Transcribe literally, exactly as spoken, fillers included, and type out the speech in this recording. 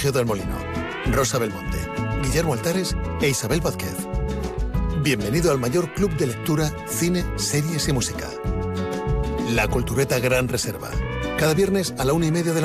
Sergio del Molino, Rosa Belmonte, Guillermo Altares e Isabel Vázquez. Bienvenido al mayor club de lectura, cine, series y música. La Cultureta Gran Reserva. Cada viernes a la una y media de la